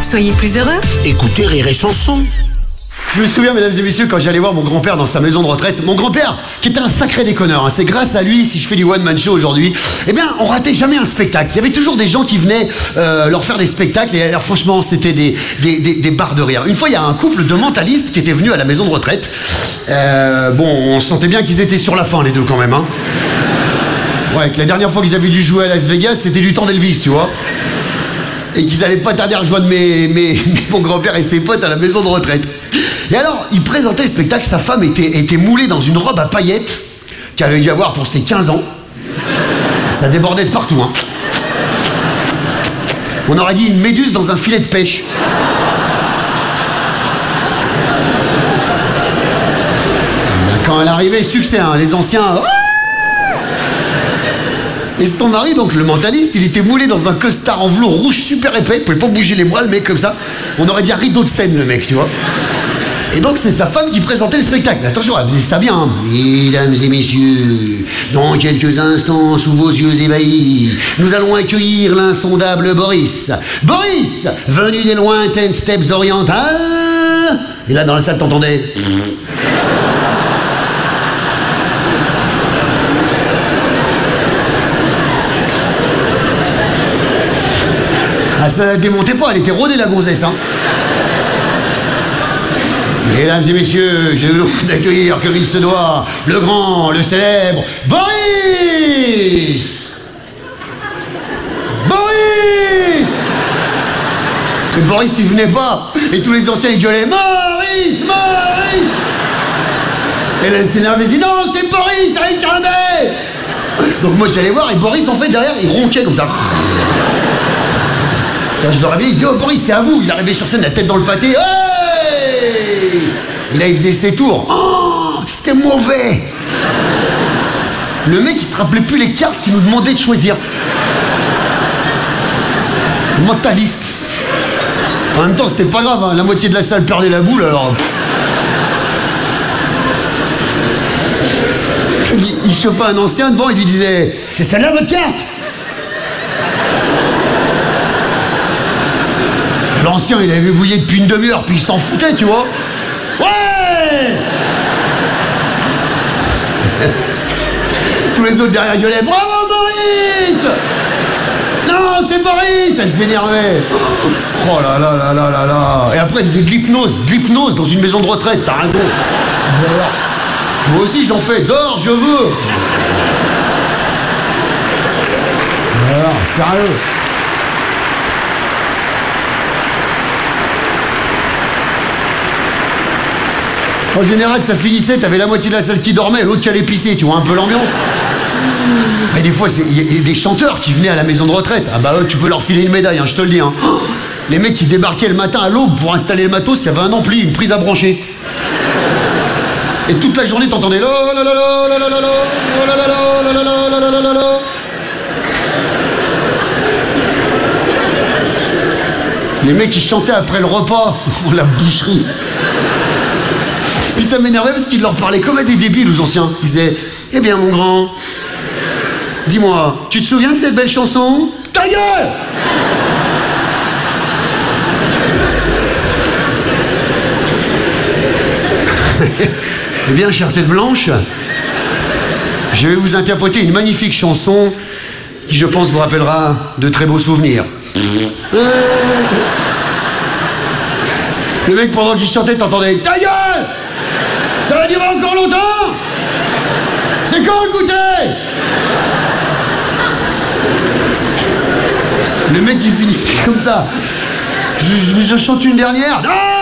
Soyez plus heureux. Écoutez Rire et Chanson. Je me souviens, mesdames et messieurs, quand j'allais voir mon grand-père dans sa maison de retraite, mon grand-père, qui était un sacré déconneur, hein, c'est grâce à lui si je fais du one-man show aujourd'hui, eh bien, on ratait jamais un spectacle. Il y avait toujours des gens qui venaient leur faire des spectacles, et alors, franchement, c'était des barres de rire. Une fois, il y a un couple de mentalistes qui était venu à la maison de retraite. Bon, on sentait bien qu'ils étaient sur la fin, les deux, quand même, hein. Ouais, que la dernière fois qu'ils avaient dû jouer à Las Vegas, c'était du temps d'Elvis, tu vois. Et qu'ils allaient pas tarder à rejoindre mon grand-père et ses potes à la maison de retraite. Et alors, il présentait le spectacle, sa femme était moulée dans une robe à paillettes qu'elle avait dû avoir pour ses 15 ans. Ça débordait de partout, hein. On aurait dit une méduse dans un filet de pêche. Quand elle arrivait, succès, hein, les anciens... Et son mari, donc le mentaliste, il était moulé dans un costard en velours rouge super épais, il pouvait pas bouger les bras, le mec, comme ça. On aurait dit un rideau de scène, le mec, tu vois. Et donc c'est sa femme qui présentait le spectacle. Mais attention, elle faisait ça bien, hein. Mesdames et messieurs, dans quelques instants, sous vos yeux ébahis, nous allons accueillir l'insondable Boris. Boris, venu des lointaines steppes orientales. Et là, dans la salle, t'entendais... Ah, ça la démontait pas, elle était rodée, la gonzesse, hein. Mesdames et messieurs, je vous demande d'accueillir comme il se doit le grand, le célèbre Boris. Boris. Et Boris, il venait pas. Et tous les anciens, ils gueulaient Maurice, Maurice. Et là, elle s'énervait, elle dit non, c'est Boris, allez, calmez. Donc moi, j'allais voir, et Boris, en fait, derrière, il ronquait comme ça. Quand je le réveillais, il disait oh Boris, c'est à vous. Il arrivait sur scène, la tête dans le pâté. Hey. Et là, il faisait ses tours. Oh, c'était mauvais. Le mec, il se rappelait plus les cartes qu'il nous demandait de choisir. Mentaliste. En même temps, c'était pas grave, hein. La moitié de la salle perdait la boule, alors... Il chopait un ancien devant, il lui disait c'est celle-là votre carte. L'ancien, il avait bouillé depuis une demi-heure, puis il s'en foutait, tu vois. Ouais. Tous les autres derrière gueulaient bravo Boris. Non, c'est Boris. Elle s'énervait. Oh là là là là là là. Et après, il faisait de l'hypnose dans une maison de retraite, t'as raison. Moi aussi, j'en fais. Dors, je veux. Alors, sérieux. En général, ça finissait, t'avais la moitié de la salle qui dormait et l'autre qui allait pisser, tu vois un peu l'ambiance. Et des fois, il y a des chanteurs qui venaient à la maison de retraite. Ah bah tu peux leur filer une médaille, hein, je te le dis. Hein. Les mecs qui débarquaient le matin à l'aube pour installer le matos, il y avait un ampli, une prise à brancher. Et toute la journée, t'entendais la la la la la la la la la la la la la la la la. Les mecs qui chantaient après le repas, la boucherie. Puis ça m'énervait parce qu'ils leur parlaient comme à des débiles aux anciens. Ils disaient eh bien mon grand, dis-moi, tu te souviens de cette belle chanson? Ta gueule. Eh bien, chère tête blanche, je vais vous interpréter une magnifique chanson qui, je pense, vous rappellera de très beaux souvenirs. Le mec, pendant qu'il chantait, t'entendais ta gueule. Ça va durer encore longtemps. C'est quand le goûter? Le mec, il finissait comme ça. Je chante une dernière. Non.